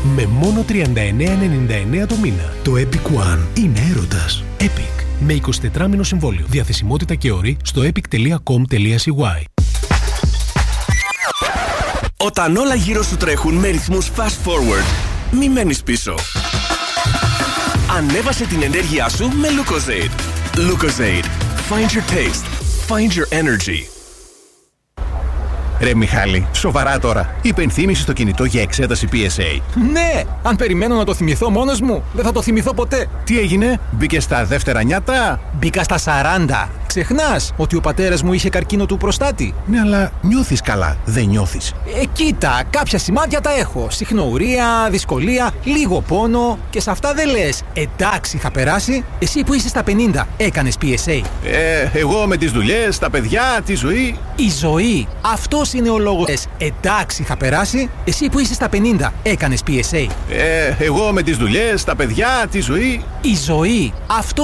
με μόνο 39,99 το μήνα. Το Epic One είναι έρωτας. Epic. Με 24 μήνο συμβόλαιο. Διαθεσιμότητα και όροι στο epic.com.cy. Όταν όλα γύρω σου τρέχουν με ρυθμούς fast forward, μη μένεις πίσω. Ανέβασε την ενέργειά σου με Lucozade. Lucozade. Find your taste. Find your energy. Ρε Μιχάλη, σοβαρά τώρα. Υπενθύμηση στο κινητό για εξέταση PSA. Ναι! Αν περιμένω να το θυμηθώ μόνος μου, δεν θα το θυμηθώ ποτέ. Τι έγινε, μπήκε στα δεύτερα νιάτα? Μπήκα στα 40. Ξεχνάς ότι ο πατέρας μου είχε καρκίνο του προστάτη. Ναι, αλλά νιώθεις καλά, δεν νιώθεις? Κοίτα, κάποια σημάδια τα έχω. Συχνουρία, δυσκολία, λίγο πόνο και σε αυτά δεν λες εντάξει θα περάσει. Εσύ που είσαι στα 50, έκανες PSA? Εγώ με τις δουλειές, τα παιδιά, τη ζωή. Η ζωή. Αυτός είναι ο λόγος. Εντάξει θα περάσει. Εσύ που είσαι στα 50, έκανες PSA? Εγώ με τις δουλειές, τα παιδιά, τη ζωή. Η ζωή. Αυτό